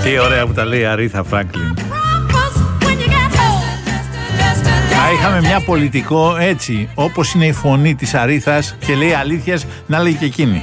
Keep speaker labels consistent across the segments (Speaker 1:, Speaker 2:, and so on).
Speaker 1: Τι ωραία που τα λέει η Αρίθα Φράγκλιν. Θα είχαμε μια πολιτικό έτσι, όπως είναι η φωνή της Αρίθας και λέει αλήθειας, να λέει και εκείνη.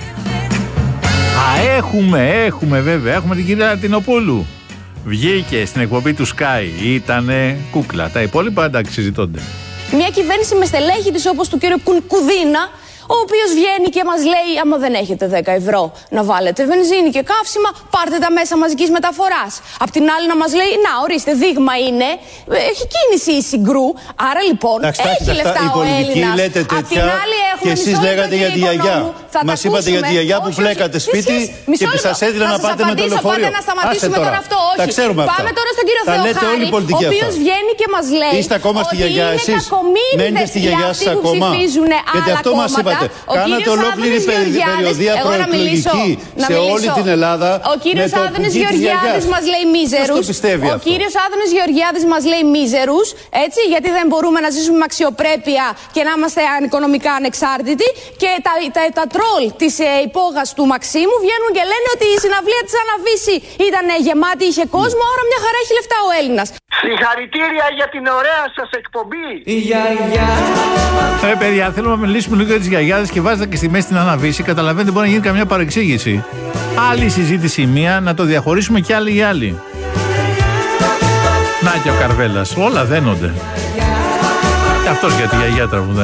Speaker 1: Έχουμε βέβαια, έχουμε την κυρία Αρτινοπούλου. Βγήκε στην εκπομπή του Sky, ήτανε κούκλα. Τα υπόλοιπα εντάξει συζητώνται.
Speaker 2: Μια κυβέρνηση με στελέχη της όπως του κύριου Κουδίνα, ο οποίος βγαίνει και μας λέει: άμα δεν έχετε 10 ευρώ να βάλετε βενζίνη και καύσιμα, πάρτε τα μέσα μαζικής μεταφοράς. Απ' την άλλη να μας λέει: να, ορίστε, δείγμα είναι, έχει κίνηση η Συγκρού. Άρα λοιπόν έχει λεφτά ο Έλληνας. Απ' την άλλη έχουμε
Speaker 3: και εσείς λέγατε για τη γιαγιά. Μας είπατε για τη γιαγιά που φλέκατε σπίτι και σας έδινε να πάτε με το λεωφορείο.
Speaker 2: Να σταματήσουμε τώρα αυτό, όχι.
Speaker 3: Τα ξέρουμε αυτά.
Speaker 2: Πάμε τώρα στον κύριο Θεοχάρη, ο οποίος βγαίνει και μας λέει:
Speaker 3: είστε ακόμα στη γιαγιά εσείς? Μένετε στη γιαγιά σας ακόμα? Γιατί αυτό μας είπατε. Κάνατε ολόκληρη περιοδία προεκλογική σε όλη την Ελλάδα.
Speaker 2: Ο κύριος Άδωνης Γεωργιάδης μας λέει μίζερους. Ο κύριος Άδωνης Γεωργιάδης μας λέει μίζερους, έτσι, γιατί δεν μπορούμε να ζήσουμε με αξιοπρέπεια και να είμαστε οικονομικά ανεξάρτητοι. Και τα τρόλ της υπόγας του Μαξίμου βγαίνουν και λένε ότι η συναυλία της Αναβίση ήταν γεμάτη, είχε κόσμο, άρα μια χαρά έχει λεφτά ο Έλληνας.
Speaker 4: Συγχαρητήρια για την ωραία σας εκπομπή.
Speaker 1: Η γιαγιά. Παιδιά, θέλουμε να μιλήσουμε λίγο για τις γιαγιάδες και βάζετε και στη μέση την Αναβίση. Καταλαβαίνετε, μπορεί να γίνει καμιά παρεξήγηση. Άλλη συζήτηση η μία, να το διαχωρίσουμε και άλλη η άλλη. Να και ο Καρβέλας, όλα δένονται. Και αυτός για τη γιαγιά τραγουδάει.